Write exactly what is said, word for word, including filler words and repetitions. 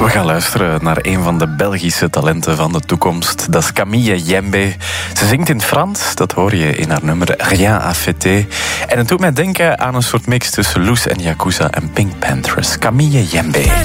We gaan luisteren naar een van de Belgische talenten van de toekomst. Dat is Camille Jembe. Ze zingt in Frans, dat hoor je in haar nummer Rien à fêter. En het doet mij denken aan een soort mix tussen Loes en Yakuza en Pink Panthers. Camille Jembe.